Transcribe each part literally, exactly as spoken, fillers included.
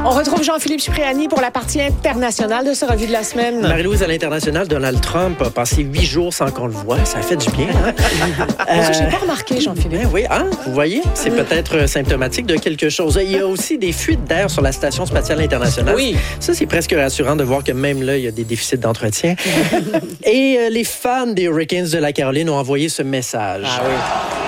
On retrouve Jean-Philippe Cipriani pour la partie internationale de ce revue de la semaine. Marie-Louise, à l'international, Donald Trump a passé huit jours sans qu'on le voie. Ça a fait du bien. Hein? euh, Je n'ai pas remarqué, Jean-Philippe. Ben oui, hein? Vous voyez, c'est peut-être symptomatique de quelque chose. Il y a aussi des fuites d'air sur la Station spatiale internationale. Oui. Ça, c'est presque rassurant de voir que même là, il y a des déficits d'entretien. Et euh, les fans des Hurricanes de la Caroline ont envoyé ce message. Ah oui.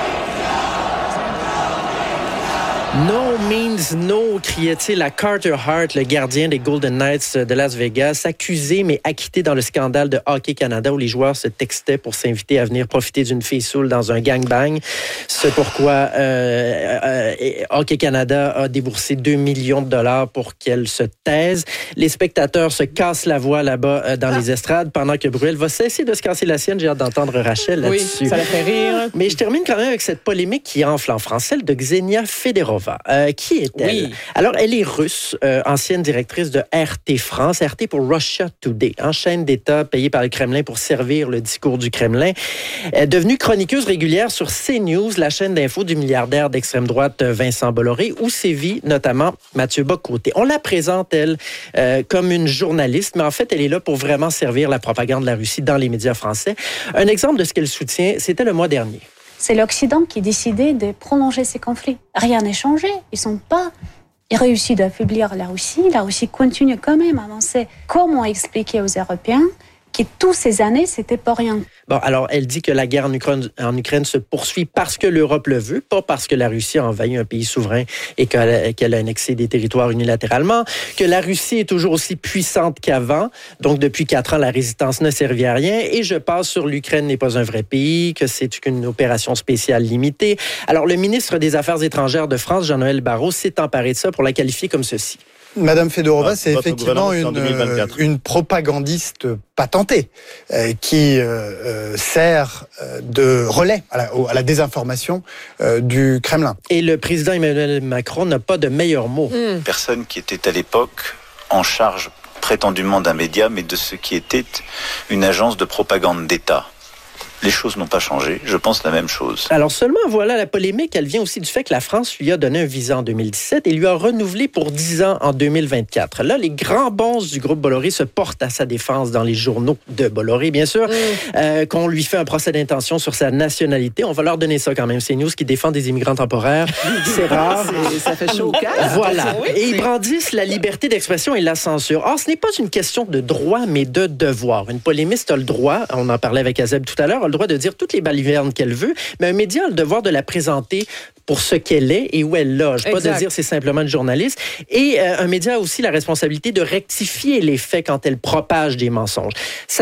No means no, criait-il à Carter Hart, le gardien des Golden Knights de Las Vegas, accusé mais acquitté dans le scandale de Hockey Canada où les joueurs se textaient pour s'inviter à venir profiter d'une fille saoule dans un gangbang. C'est pourquoi euh, euh, Hockey Canada a déboursé deux millions de dollars pour qu'elle se taise. Les spectateurs se cassent la voix là-bas euh, dans ah. les estrades pendant que Bruel va cesser de se casser la sienne. J'ai hâte d'entendre Rachel là-dessus. Oui, ça la fait rire. Mais je termine quand même avec cette polémique qui enfle en France, celle de Ksenia Federova. Euh, qui est-elle? Oui. Alors, elle est russe, euh, ancienne directrice de R T France, R T pour Russia Today, en chaîne d'État payée par le Kremlin pour servir le discours du Kremlin. Elle est devenue chroniqueuse régulière sur CNews, la chaîne d'info du milliardaire d'extrême droite Vincent Bolloré, où sévit notamment Mathieu Bock-Côté. On la présente, elle, euh, comme une journaliste, mais en fait, elle est là pour vraiment servir la propagande de la Russie dans les médias français. Un exemple de ce qu'elle soutient, c'était le mois dernier. C'est l'Occident qui décidait de prolonger ces conflits. Rien n'est changé. Ils sont pas réussi d'affaiblir la Russie. La Russie continue quand même à avancer. Comment expliquer aux Européens que toutes ces années, c'était pas rien? Bon, alors, elle dit que la guerre en Ukraine, en Ukraine se poursuit parce que l'Europe le veut, pas parce que la Russie a envahi un pays souverain et qu'elle a, qu'elle a annexé des territoires unilatéralement, que la Russie est toujours aussi puissante qu'avant. Donc, depuis quatre ans, la résistance ne servait à rien. Et je passe sur l'Ukraine n'est pas un vrai pays, que c'est une opération spéciale limitée. Alors, le ministre des Affaires étrangères de France, Jean-Noël Barrot, s'est emparé de ça pour la qualifier comme ceci. Madame Fedorova, ah, c'est effectivement une, une propagandiste patentée euh, qui euh, euh, sert euh, de relais à la, à la désinformation euh, du Kremlin. Et le président Emmanuel Macron n'a pas de meilleur mot. Mm. Personne qui était à l'époque en charge prétendument d'un média, mais de ce qui était une agence de propagande d'État. Les choses n'ont pas changé. Je pense la même chose. Alors seulement, voilà, la polémique, elle vient aussi du fait que la France lui a donné un visa en deux mille dix-sept et lui a renouvelé pour dix ans en deux mille vingt-quatre. Là, les grands bons du groupe Bolloré se portent à sa défense dans les journaux de Bolloré, bien sûr, mm. euh, qu'on lui fait un procès d'intention sur sa nationalité. On va leur donner ça quand même. C'est News qui défend des immigrants temporaires. C'est rare. C'est, ça fait chaud au cœur. Voilà. Et ils brandissent la liberté d'expression et la censure. Or, ce n'est pas une question de droit, mais de devoir. Une polémiste a le droit, on en parlait avec Azeb tout à l'heure, le droit de dire toutes les balivernes qu'elle veut, mais un média a le devoir de la présenter pour ce qu'elle est et où elle loge. Exact. Pas de dire c'est simplement une journaliste. Et euh, un média a aussi la responsabilité de rectifier les faits quand elle propage des mensonges. Ça